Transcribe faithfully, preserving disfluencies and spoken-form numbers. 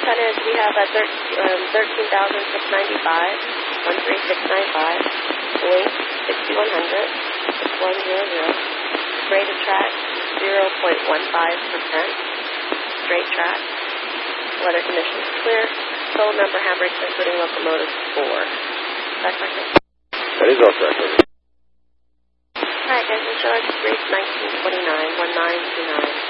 tonnage, we have a um, thirteen thousand six hundred ninety-five, one three six nine five, weight sixty-one hundred, six one zero zero, rate of track zero point one five percent, straight track, weather conditions clear, total number handbrakes including locomotives four. Is that correct? That is all correct. Alright guys, insurance brief nineteen twenty-nine, one nine two nine.